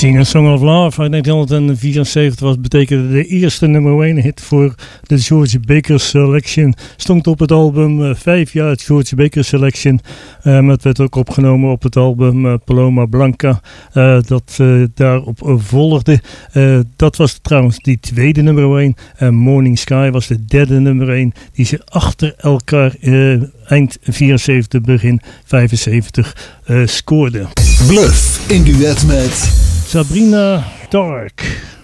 Singer Song of Love uit 1974 betekende de eerste nummer 1 hit voor de George Baker Selection. Stond op het album 5 jaar het George Baker Selection. Het werd ook opgenomen op het album Paloma Blanca dat daarop volgde. Dat was trouwens die tweede nummer 1. Morning Sky was de derde nummer 1 die ze achter elkaar eind 74, begin 75 scoorde. Bluff in duet met Sabrina Stark.